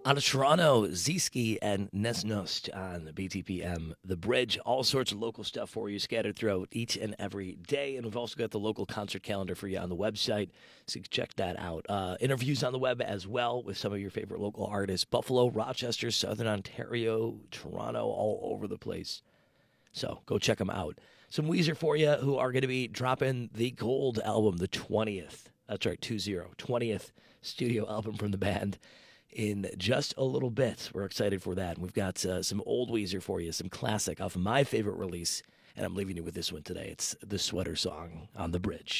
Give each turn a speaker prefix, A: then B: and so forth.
A: Out of Toronto, Ziski and Nesnost on the BTPM. The Bridge, all sorts of local stuff for you scattered throughout each and every day. And we've also got the local concert calendar for you on the website, so you can check that out. Interviews on the web as well with some of your favorite local artists. Buffalo, Rochester, Southern Ontario, Toronto, all over the place. So go check them out. Some Weezer for you who are going to be dropping the Gold album, the 20th. That's right, 20th studio album from the band in just a little bit. We're excited for that. And we've got some old Weezer for you, some classic off of my favorite release. And I'm leaving you with this one today. It's the Sweater Song on the Bridge.